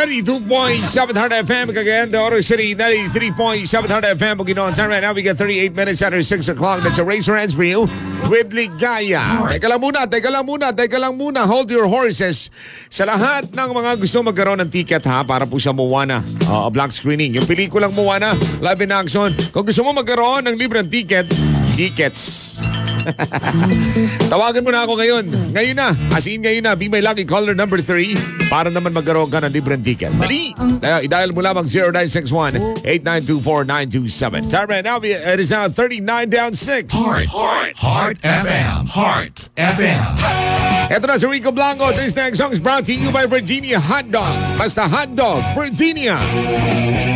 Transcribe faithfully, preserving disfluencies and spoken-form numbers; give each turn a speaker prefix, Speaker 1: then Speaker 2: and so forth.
Speaker 1: ninety-two point seven Heart F M, Cagayan de Oro City, ninety-three point seven Heart F M, Bukidnon. Time right now, we get thirty-eight minutes after six o'clock. That's a Razor Hands for you with Ligaya. Teka lang muna, teka lang muna, teka lang muna. Hold your horses. Sa lahat ng mga gusto magkaroon ng ticket ha, para po sa Moana uh, block screening. Yung pelikulang Moana, live in action. Kung gusto mo magkaroon ng libreng ticket, tickets. Tawagan mo na ako ngayon. Ngayon na. As in ngayon na. Be my lucky caller number three para naman magkaroon ka ng libreng ticket. Dali! Uh, i-dial mo lamang zero nine six one, eight nine two four, nine two seven. Time right now, it is now thirty-nine down six.
Speaker 2: Heart, Heart, Heart F M. Heart F M.
Speaker 1: Ito na si Rico Blanco. This next song is brought to you by Virginia Hot Dog. Basta Hot Dog, Virginia.